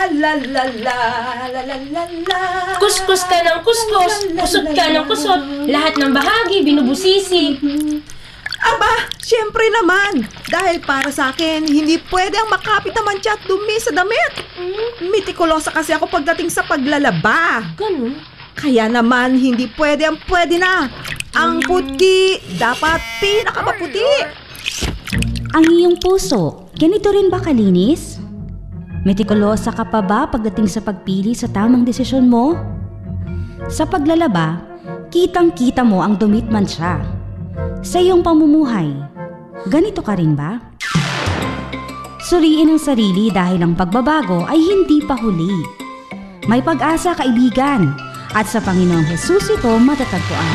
la la la la la la la. Kuskus ka ng kuskus, kusot ka ng kusot, lahat ng bahagi binubusisi. Aba, syempre naman. Dahil para sa akin, hindi pwede ang makapit na mancha at dumi sa damit. Mitikulosa kasi ako pagdating sa paglalaba. Ganun? Kaya naman, hindi pwede ang pwede na. Ang puti, dapat pinakamaputi. Ang iyong puso, ganito rin ba kalinis? Mitikulosa ka pa ba pagdating sa pagpili sa tamang desisyon mo? Sa paglalaba, kitang-kita mo ang dumit mancha. Sa iyong pamumuhay, ganito ka rin ba? Suriin ang sarili dahil ang pagbabago ay hindi pa huli. May pag-asa, kaibigan, at sa Panginoong Hesus ito matatagpuan.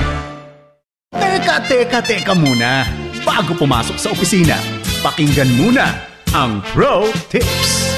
Teka muna. Bago pumasok sa opisina, pakinggan muna ang Pro Tips.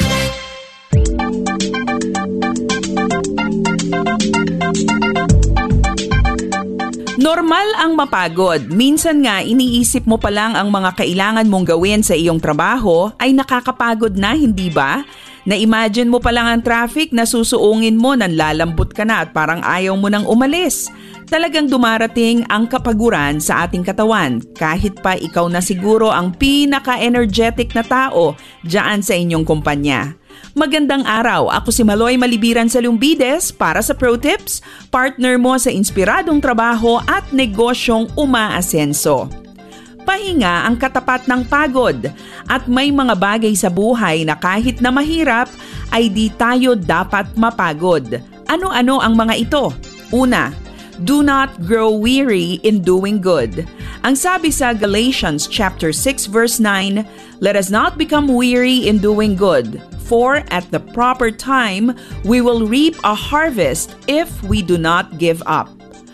Normal ang mapagod. Minsan nga iniisip mo pa lang ang mga kailangan mong gawin sa iyong trabaho ay nakakapagod na, hindi ba? Na-imagine mo pa lang ang traffic na susuungin mo, nanlalambot ka na at parang ayaw mo nang umalis. Talagang dumarating ang kapaguran sa ating katawan kahit pa ikaw na siguro ang pinaka-energetic na tao dyan sa inyong kumpanya. Magandang araw, ako si Maloy Malibiran sa Lumbides para sa Pro Tips, partner mo sa inspiradong trabaho at negosyong umaasenso. Pahinga ang katapat ng pagod at may mga bagay sa buhay na kahit na mahirap ay di tayo dapat mapagod. Ano-ano ang mga ito? Una, do not grow weary in doing good. Ang sabi sa Galatians chapter 6 verse 9, let us not become weary in doing good, for at the proper time we will reap a harvest if we do not give up.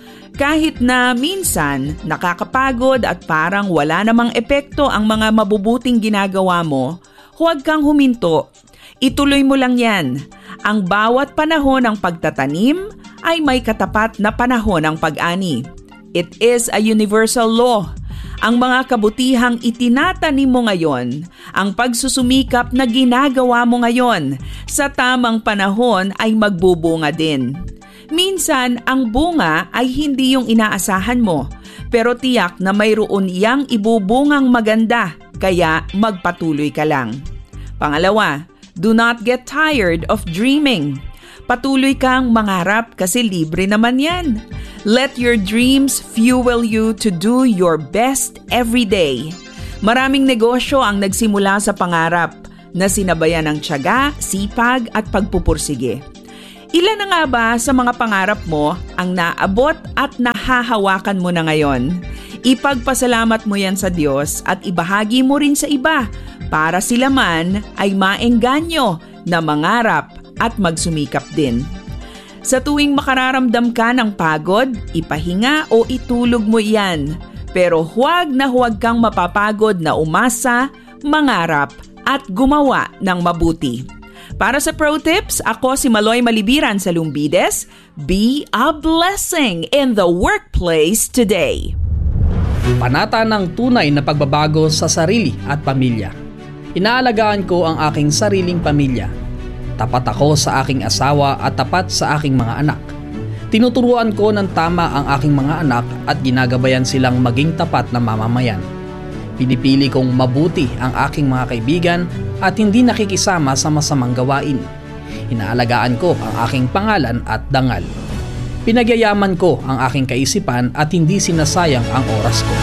Kahit na minsan nakakapagod at parang wala namang epekto ang mga mabubuting ginagawa mo, huwag kang huminto. Ituloy mo lang yan. Ang bawat panahon ng pagtatanim ay may katapat na panahon ng pag-ani. It is a universal law. Ang mga kabutihang itinatanim mo ngayon, ang pagsusumikap na ginagawa mo ngayon, sa tamang panahon ay magbubunga din. Minsan, ang bunga ay hindi yung inaasahan mo, pero tiyak na mayroon iyang ibubungang maganda, kaya magpatuloy ka lang. Pangalawa, do not get tired of dreaming. Patuloy kang mangarap kasi libre naman yan. Let your dreams fuel you to do your best every day. Maraming negosyo ang nagsimula sa pangarap na sinabayan ng tiyaga, sipag at pagpupursige. Ilan na nga ba sa mga pangarap mo ang naabot at nahahawakan mo na ngayon? Ipagpasalamat mo yan sa Diyos at ibahagi mo rin sa iba para sila man ay maengganyo na mangarap at magsumikap din. Sa tuwing makararamdam ka ng pagod, ipahinga o itulog mo yan. Pero huwag kang mapapagod na umasa, mangarap at gumawa ng mabuti. Para sa Pro Tips, ako si Maloy Malibiran sa Lumbides. Be a blessing in the workplace today. Panata ng tunay na pagbabago sa sarili at pamilya. Inaalagaan ko ang aking sariling pamilya. Tapat ako sa aking asawa at tapat sa aking mga anak. Tinuturuan ko ng tama ang aking mga anak at ginagabayan silang maging tapat na mamamayan. Pinipili kong mabuti ang aking mga kaibigan at hindi nakikisama sa masamang gawain. Inaalagaan ko ang aking pangalan at dangal. Pinagyayaman ko ang aking kaisipan at hindi sinasayang ang oras ko.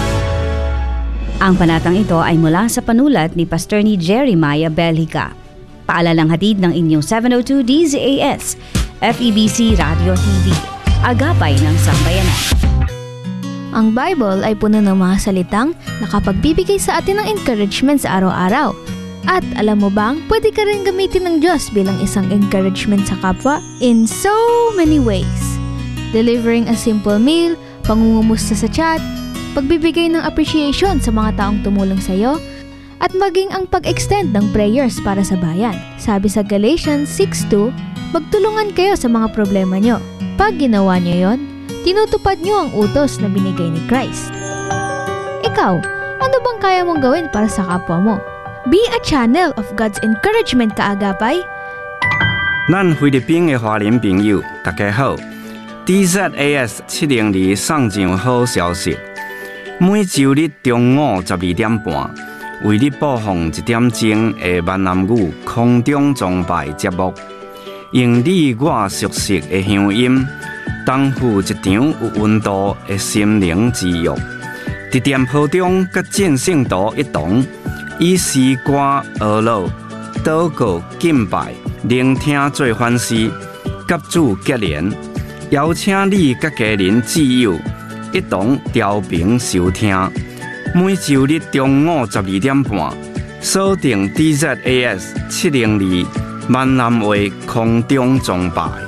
Ang panatang ito ay mula sa panulat ni Pastor ni Jeremiah Belhica. Paalalang hatid ng inyong 702 DZAS, FEBC Radio TV, Agapay ng Sambayanan. Ang Bible ay puno ng mga salitang nakapagbibigay sa atin ng encouragement sa araw-araw. At alam mo bang, pwede ka rin gamitin ng Diyos bilang isang encouragement sa kapwa in so many ways. Delivering a simple meal, pangungumusta sa chat, pagbibigay ng appreciation sa mga taong tumulong sa iyo, at maging ang pag-extend ng prayers para sa bayan. Sabi sa Galatians 6:2, magtulungan kayo sa mga problema nyo. Pag ginawa nyo yon, tinutupad nyo ang utos na binigay ni Christ. Ikaw, ano bang kaya mong gawin para sa kapwa mo? Be a channel of God's encouragement, kaagapay. 咱菲律宾的华人朋友，大家好。DZAS 702送上好消息，每周日中午12点半，为你播放1点钟的闽南语空中崇拜节目，用你我熟悉的乡音，担负一场有温度的心灵之约。伫店铺中，甲正圣徒一同，以诗歌、学乐、祷告、敬拜、聆听做反思，甲主结连。邀请你甲家人挚友一同调频收听，每周日中午12点半，锁定 DZAS 702闽南话空中崇拜。